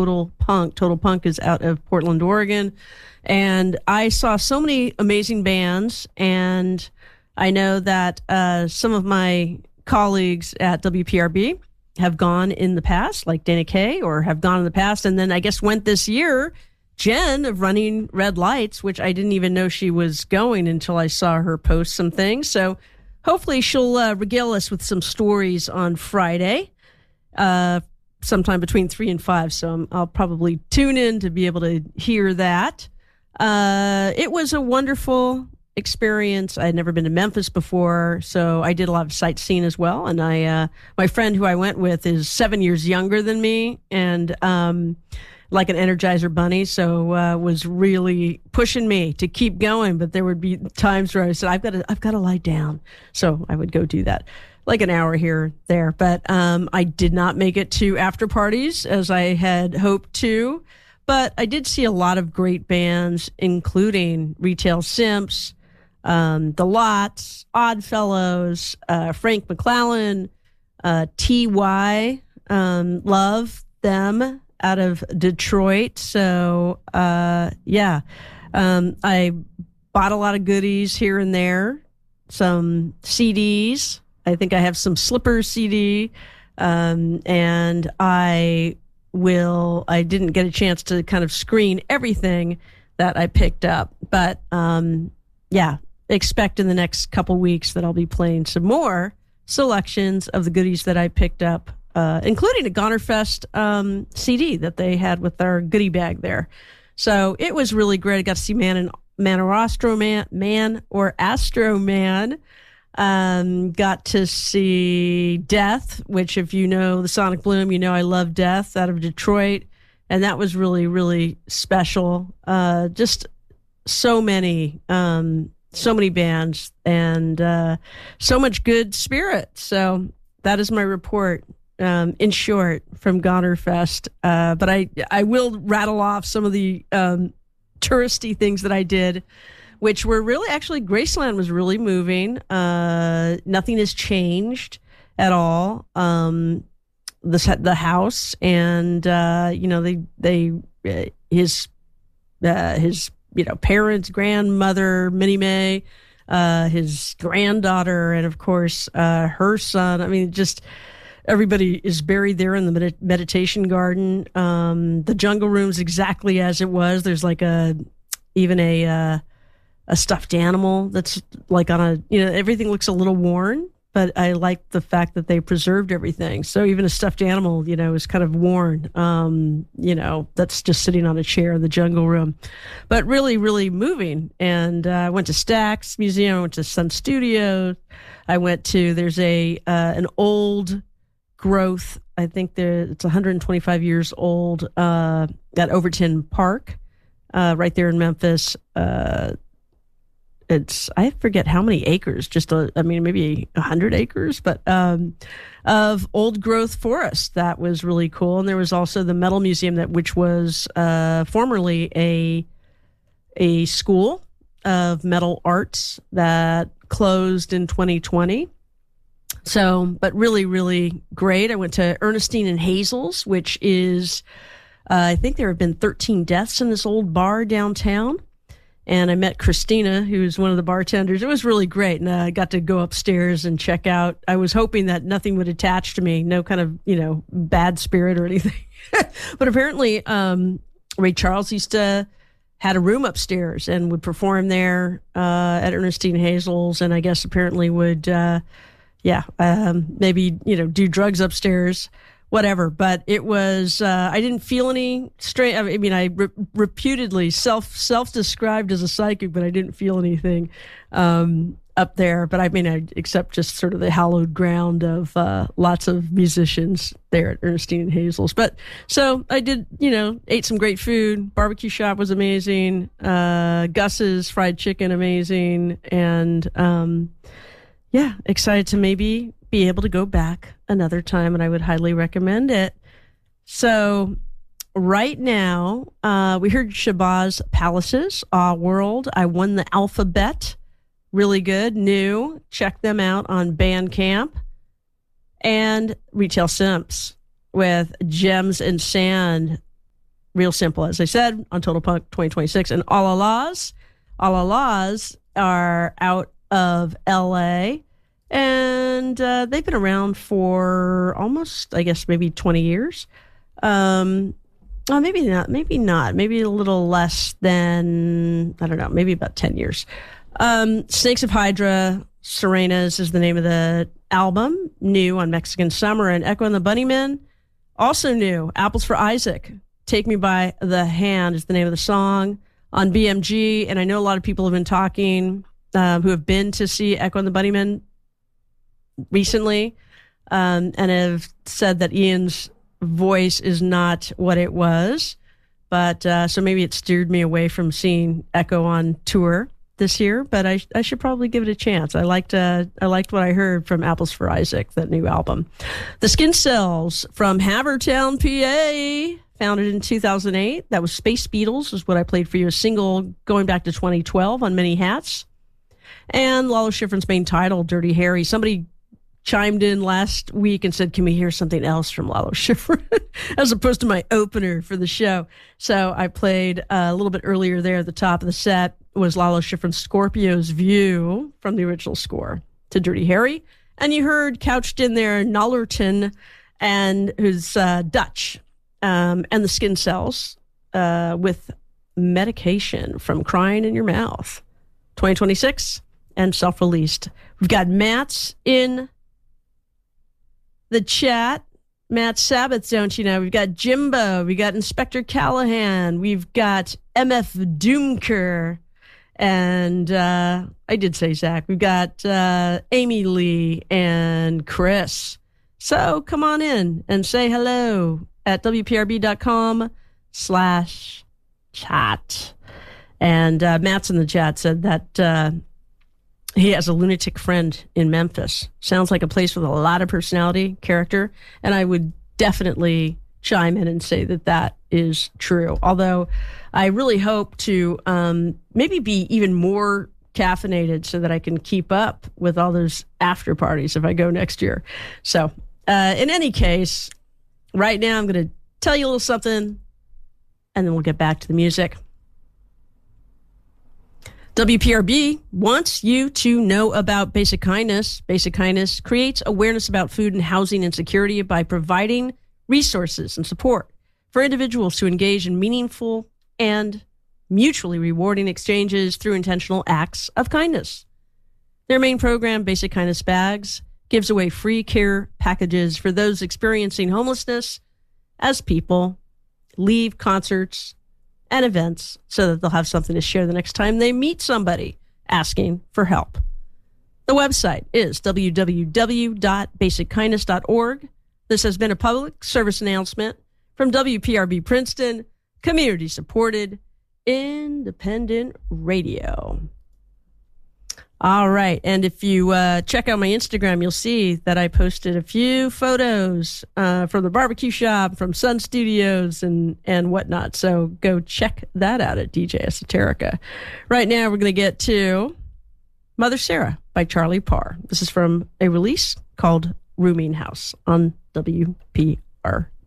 Total Punk. Total Punk is out of Portland, Oregon. And I saw so many amazing bands, and I know that some of my colleagues at WPRB have gone in the past, like Dana Kay, or have gone in the past, and then I guess went this year. Jen of Running Red Lights, which I didn't even know she was going until I saw her post some things. So hopefully she'll regale us with some stories on Friday, sometime between 3 and 5. So I'll probably tune in to be able to hear that. It was a wonderful experience. I had never been to Memphis before, so I did a lot of sightseeing as well. And my friend who I went with is 7 years younger than me, and like an Energizer bunny, so was really pushing me to keep going. But there would be times where I said, I've got to lie down. So I would go do that, like an hour here or there. But I did not make it to after parties as I had hoped to. But I did see a lot of great bands, including Retail Simps, The Lots, Oddfellows, Frank McClellan, T.Y., love them out of Detroit. So, I bought a lot of goodies here and there, some CDs. I think I have some Slippers CD, and I didn't get a chance to kind of screen everything that I picked up, but expect in the next couple weeks that I'll be playing some more selections of the goodies that I picked up, including a Gonerfest CD that they had with our goodie bag there. So it was really great. I got to see Man or Astro Man. Got to see Death, which if you know the Sonic Bloom, you know I love Death, out of Detroit. And that was really, really special. Just so many bands and so much good spirit. So that is my report, in short, from Gonerfest. But I will rattle off some of the touristy things that I did, which were really, actually, Graceland was really moving. Nothing has changed at all. The house, and his parents, grandmother, Minnie Mae, his granddaughter, and of course her son. I mean, just everybody is buried there in the meditation garden. The jungle room's exactly as it was. There's like a stuffed animal that's like on everything looks a little worn, but I like the fact that they preserved everything. So even a stuffed animal, is kind of worn, that's just sitting on a chair in the jungle room, but really, really moving. And I went to Stax Museum. I went to Sun Studios. I went to, there's an old growth. I think it's 125 years old, at Overton Park, right there in Memphis. I forget how many acres, maybe 100 acres, but of old growth forest. That was really cool. And there was also the Metal Museum, which was formerly a school of metal arts that closed in 2020. So, but really, really great. I went to Ernestine and Hazel's, which is, I think there have been 13 deaths in this old bar downtown. And I met Christina, who's one of the bartenders. It was really great. And I got to go upstairs and check out. I was hoping that nothing would attach to me, no kind of, bad spirit or anything. But apparently, Ray Charles used to had a room upstairs and would perform there at Ernestine Hazel's. And I guess apparently would, maybe, do drugs upstairs. Whatever, but it was, I didn't feel any strange. I mean, I reputedly self-described as a psychic, but I didn't feel anything up there. But I mean, except just sort of the hallowed ground of lots of musicians there at Ernestine and Hazel's. But so I did, ate some great food. Barbecue shop was amazing. Gus's fried chicken, amazing. And excited to maybe be able to go back another time, and I would highly recommend it. So right now, we heard Shabazz Palaces, Awe World. I Won the Alphabet. Really good, new. Check them out on Bandcamp. And Retail Simps with Gems and Sand. real simple, as I said, on Total Punk 2026. And All Allahs are out of LA, and they've been around for almost, I guess, maybe 20 years. Maybe not, maybe a little less than, I don't know, maybe about 10 years. Snakes of Hydra, Serenas is the name of the album, new on Mexican Summer, and Echo and the Bunnymen, also new. Apples for Isaac, Take Me by the Hand is the name of the song on BMG. And I know a lot of people have been talking, who have been to see Echo and the Bunnymen recently, and have said that Ian's voice is not what it was. But so maybe it steered me away from seeing Echo on tour this year, but I should probably give it a chance. I liked what I heard from Apples for Isaac, that new album. The Skin Cells from Havertown, PA, founded in 2008. That was Space Beatles, is what I played for you, a single going back to 2012 on Many Hats. And Lalo Schifrin's main title, Dirty Harry. Somebody chimed in last week and said, can we hear something else from Lalo Schifrin as opposed to my opener for the show? So I played a little bit earlier there at the top of the set was Lalo Schifrin's Scorpio's View from the original score to Dirty Harry. And you heard couched in there Nollerton, and who's Dutch, and the Skin Cells with Medication from Crying in Your Mouth, 2026, and self-released. We've got Matt's in the chat. Matt Sabbath, don't you know? We've got Jimbo. We got Inspector Callahan. We've got MF Doomker. And I did say Zach. We've got Amy Lee and Chris. So come on in and say hello at WPRB.com/chat. And Matt's in the chat said that he has a lunatic friend in Memphis. Sounds like a place with a lot of personality, character. And I would definitely chime in and say that that is true. Although I really hope to maybe be even more caffeinated so that I can keep up with all those after parties if I go next year. So in any case, right now I'm going to tell you a little something, and then we'll get back to the music. WPRB wants you to know about Basic Kindness. Basic Kindness creates awareness about food and housing insecurity by providing resources and support for individuals to engage in meaningful and mutually rewarding exchanges through intentional acts of kindness. Their main program, Basic Kindness Bags, gives away free care packages for those experiencing homelessness as people leave concerts and events so that they'll have something to share the next time they meet somebody asking for help. The website is www.basickindness.org. This has been a public service announcement from WPRB Princeton, community supported, independent radio. All right. And if you check out my Instagram, you'll see that I posted a few photos from the barbecue shop, from Sun Studios and whatnot. So go check that out at DJ Esoterica. Right now, we're going to get to Mother Sarah by Charlie Parr. This is from a release called Rooming House on WPRB.